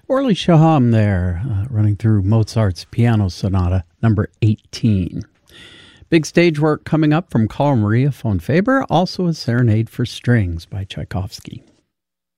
Orly Shaham there, running through Mozart's Piano Sonata, number 18. Big stage work coming up from Carl Maria von Faber, also a Serenade for Strings by Tchaikovsky.